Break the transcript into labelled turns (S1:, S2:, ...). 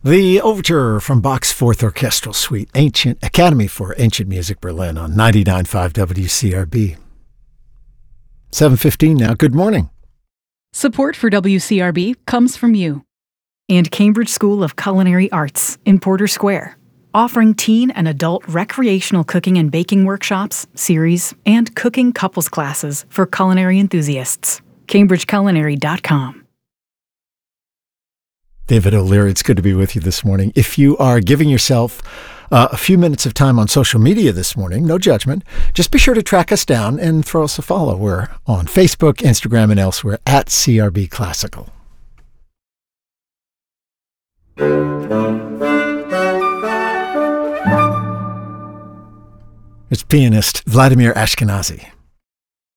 S1: The overture from Bach's Fourth Orchestral Suite, Ancient Academy for Ancient Music Berlin on 99.5 WCRB. 7:15 now. Good morning.
S2: Support for WCRB comes from you and Cambridge School of Culinary Arts in Porter Square, offering teen and adult recreational cooking and baking workshops, series, and cooking couples classes for culinary enthusiasts. CambridgeCulinary.com.
S1: David O'Leary, it's good to be with you this morning. If you are giving yourself a few minutes of time on social media this morning, no judgment, just be sure to track us down and throw us a follow. We're on Facebook, Instagram, and elsewhere at CRB Classical. It's pianist Vladimir Ashkenazy.